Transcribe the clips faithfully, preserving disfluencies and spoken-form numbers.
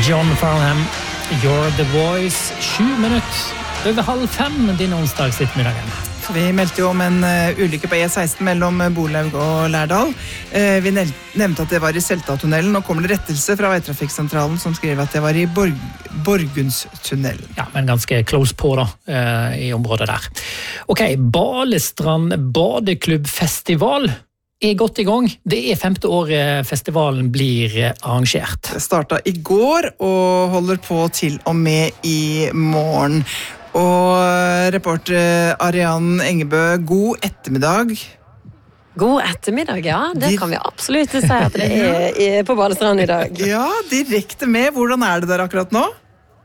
John Farnham, You're the Voice, sju minutter over halv fem din onsdags ettermiddagen. Vi meldte jo om en uh, ulykke på E seksten mellom Borlaug og Lærdal. Uh, vi nevnte at det var i Seltatunnelen. Nå kommer det rettelse fra Veitrafikksentralen som skriver at det var i Borg Borgundstunnelen. Ja, men ganske close på da, uh, i området der. Ok, Balestrand badeklubbfestival er godt i gang. Det er femte året festivalen blir arrangert. Det startet i går og holder på til og med i morgen. Og reporter Arian Engebø, god ettermiddag. God ettermiddag, ja. Det kan vi absolutt si at det er på Balestrand i dag. Ja, direkte med. Hvordan er det der akkurat nå?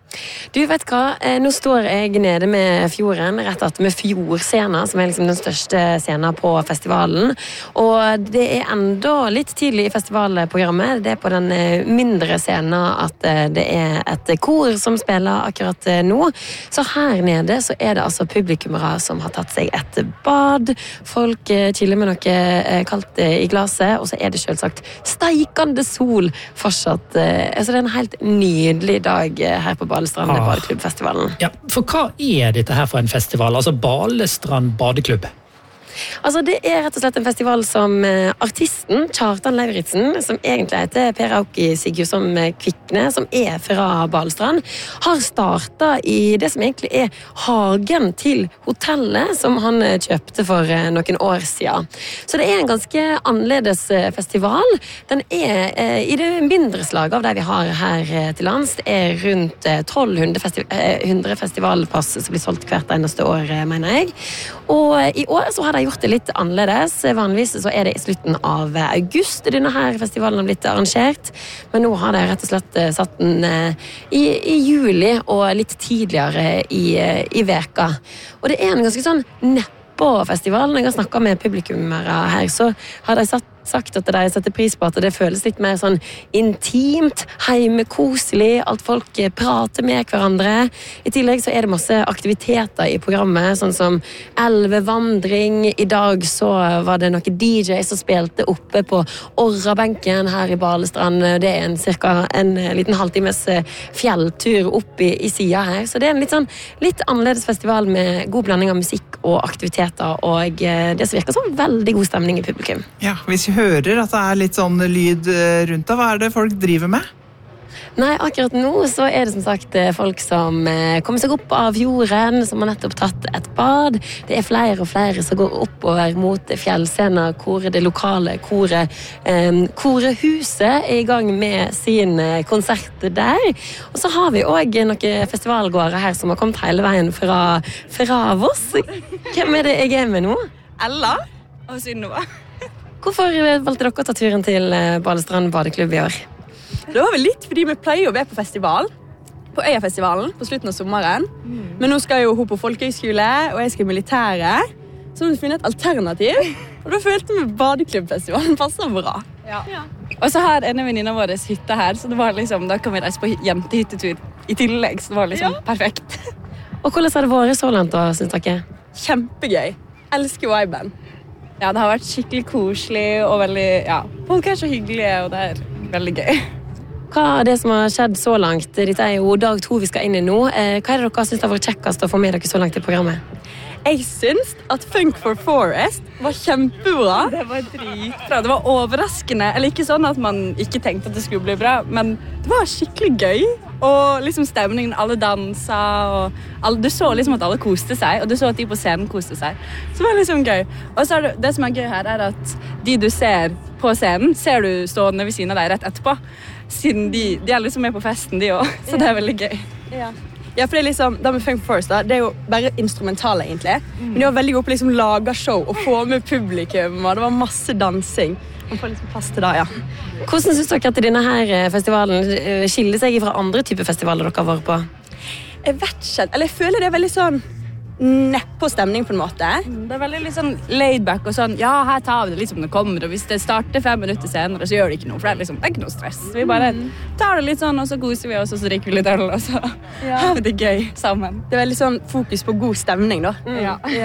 Du vet hva, nå står jeg nede med fjorden, rett at med Fjordscenen, som er liksom den største scenen på festivalen. Og det er enda litt tidlig i festivalprogrammet. Det er på den mindre scenen at det er et kor som spiller akkurat nå. Så her nede så er det altså publikummere som har tatt seg et bad. Folk chiller med noe kaldt i glaset, og så er det selvsagt steikende sol fortsatt. Altså det er en helt nydelig dag her på Balestrand badeklubbfestivalen. Ja, for hva er dette her for en festival? Altså Balestrand badeklubb? Altså, det er rett og slett en festival som eh, artisten Kjartan Lauritzen, som egentlig heter Per Auki Sigurdsson Kvikne, som er fra Balestrand, har startet i det som egentlig er hagen til hotellet som han kjøpte for eh, noen år siden. Så det er en ganske annerledes festival. Den er eh, i det mindre slag av det vi har her eh, til lands. Det er rundt eh, tolv hundre, festi eh, hundre festivalpass som blir solgt hvert eneste år, eh, mener jeg. Og eh, i år så har de gjort det litt annerledes. Vanligvis så er det i slutten av august denne her festivalen har blitt arrangert, men nå har de rett og slett satt den i, i juli og litt tidligere i, i veka. Og det er en ganske sånn nedpå festival. Når jeg har snakket med publikummere her, så har de satt sagt at de setter pris på at det føles litt mer sånn intimt, heimekoselig, alt folk prater med hverandre. I tillegg så er det masse aktiviteter i programmet, sånn som elvevandring. I dag så var det noen D J som spilte oppe på Orrabenken her i Balestrand. Det er en, cirka en liten halvtimes fjelltur opp i, i siden her. Så det er en litt, sånn, litt annerledes festival med god blanding av musikk og aktiviteter, og det som virker som veldig god stemning i publikum. Ja, hvis vi hører at det er litt sånn lyd rundt deg, hva er det folk driver med? Nei, akkurat nå så er det som sagt folk som kommer seg opp av fjorden, som har nettopp tatt et bad. Det er flere og flere som går oppover mot fjellscenen, hvor det lokale koret, eh, Korehuset er i gang med sin konsert der. Og så har vi også noen festivalgåere her som har kommet hele veien fra, fra Voss. Hvem er det jeg er med nå? Ella og Synnøve. Hvorfor valgte dere å ta turen til Balestrand badeklubb i år? Det var vel litt fordi vi pleier å være på festival, på Øyafestivalen, på slutten av sommeren. Mm. Men nå skal jo hun på folkehøyskole, og jeg skal i militære. Så må vi finne et alternativ. Og da følte vi badeklubbfestivalen passer bra. Ja. Ja. Og så har en av venninna våre hytte her, så det var liksom, da kan vi reise på jentehyttetur i tillegg, så det var liksom ja. Perfekt. Og hvordan har det vært så langt da, synes dere? Kjempegøy. Elsker viben. Ja, det har vært skikkelig koselig og veldig, ja, folk er så hyggelige, og det er veldig gøy. Hva er det som har skjedd så langt? Dette er jo dag to vi skal inn i nå. Hva er det dere synes har vært kjekkest å få med dere så langt i programmet? Jeg synes at Funk for Forest var kjempebra. Det var dritbra. Det var overraskende. Eller ikke sånn at man ikke tenkte at det skulle bli bra, men det var skikkelig gøy. Og liksom stemningen, alle dansa, og alle, du så liksom at alle koste seg, og du så at de på scenen koste seg. Så det var liksom gøy. Og så er det, det som er gøy her, er at de du ser på scenen, ser du stående ved siden av deg rett etterpå. Siden de, de er liksom med på festen, de også. Så det er veldig gøy. Ja. Ja, for det er liksom, da med Funk Forest da, det er jo bare instrumentale egentlig. Mm. Men de var veldig gode på liksom laga show og få med publikum, og det var masse dansing. Man får liksom plass til det, ja. Hvordan synes dere at denne her festivalen skiller seg fra andre typer festivaler dere har vært på? Jeg vet ikke, eller jeg føler det er veldig sånn nedpå stemning på en måte. Det er veldig litt sånn laid back og sånn, ja, her tar vi det litt som det kommer, og hvis det starter fem minutter senere, så gjør det ikke noe, for det er liksom, det er ikke noe stress. Vi bare tar det litt sånn, og så koser vi oss, og så drikker vi litt øl, og så ja. Har vi det gøy sammen. Det er veldig sånn fokus på god stemning da. Mm. Ja. Ja.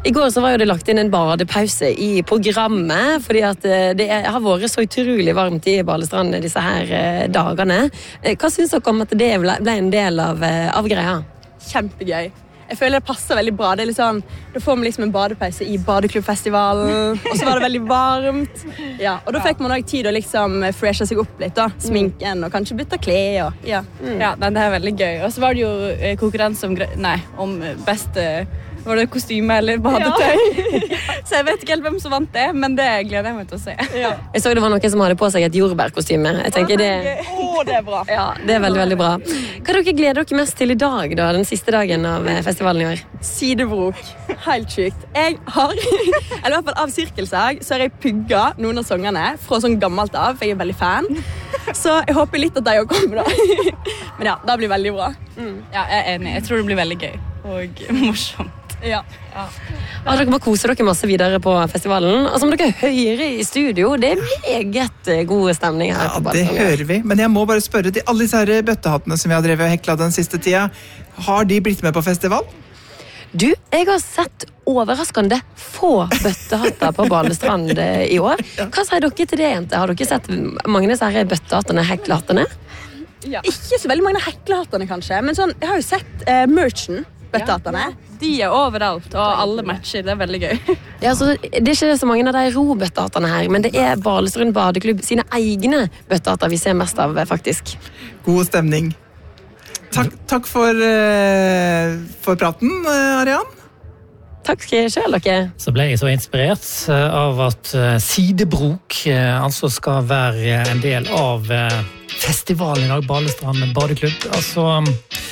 I går så var jo det lagt inn en badepause i programmet, fordi at det har vært så utrolig varmt i Balestrand disse her dagene. Hva synes dere om at det ble en del av, av greia? Kjempegøy. Jeg føler det passer veldig bra. Det er litt sånn, da får man liksom en badepause i badeklubbfestivalen, og så var det veldig varmt. Ja, og da fikk man også tid å liksom freshe seg opp litt, da. Sminken og kanskje bytte klær. Og, ja. Mm. Ja, det er veldig gøy. Og så var det jo konkurranse om, nei, om beste... Var det kostyme eller badetøy? Ja. Så jeg vet ikke helt hvem som vant det, men det gleder jeg meg til å se. Ja. Jeg så det var noen som hadde på seg et jordbærkostyme. Jeg tenker det... Åh, det er bra. Ja, det er veldig, veldig bra. Hva dere gleder dere mest til i dag, da, den siste dagen av festivalen i år? Sidebrok. Helt sykt. Jeg har, eller i hvert fall av Sirkelsag, så har jeg pugget noen av sangene fra sånn gammelt av, for jeg er veldig fan. Så jeg håper litt at de også kommer da. Men ja, det blir veldig bra. Mm. Ja, jeg er enig. Jeg tror det blir veldig gøy og morsomt. Ja. Ja. Ja, dere bare koser dere masse videre på festivalen. Og som dere hører i studio, det er meget god stemning her. Ja, på det hører vi. Men jeg må bare spørre til alle disse her bøttehattene som vi har drevet og hekla den siste tida. Har de blitt med på festival? Du, jeg har sett overraskende få bøttehatter på Balestrand i år. Hva sier dere til det, jente? Har dere sett mange av disse her bøttehattene, heklehattene? Ja. Ikke så veldig mange heklehattene kanskje, men sånn, jeg har jo sett eh, merchen. Bøttehattene. De er overalt, og alle matcher. Det er veldig gøy. Ja, så det er ikke så mange av de robøttehattene her, men det er Balestrand badeklubb sine egne bøttehatter vi ser mest av, faktisk. God stemning. Takk, takk for, uh, for praten, uh, Arian. Takk selv, dere. Så ble jeg så inspirert av at Sidebrok altså skal være en del av festivalen i dag, Balestrand badeklubb. Altså...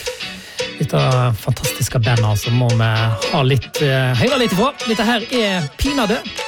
Dette fantastiske bandet, så må vi ha litt, uh, høyre litt ifra. Dette her er Pinade